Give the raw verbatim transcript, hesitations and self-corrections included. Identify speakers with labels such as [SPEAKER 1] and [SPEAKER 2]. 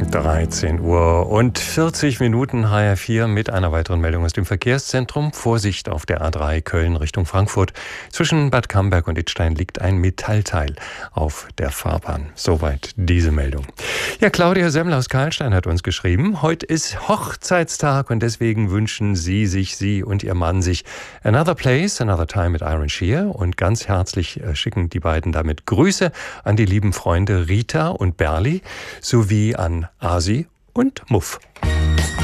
[SPEAKER 1] dreizehn Uhr und vierzig Minuten H R vier mit einer weiteren Meldung aus dem Verkehrszentrum. Vorsicht auf der A drei Köln Richtung Frankfurt. Zwischen Bad Camberg und Idstein liegt ein Metallteil auf der Fahrbahn. Soweit diese Meldung. Ja, Claudia Semmler aus Karlstein hat uns geschrieben, heute ist Hochzeitstag und deswegen wünschen sie sich, sie und ihr Mann sich Another Place, Another Time mit Iron Shear und ganz herzlich schicken die beiden damit Grüße an die lieben Freunde Rita und Berli sowie an Asi und Muff.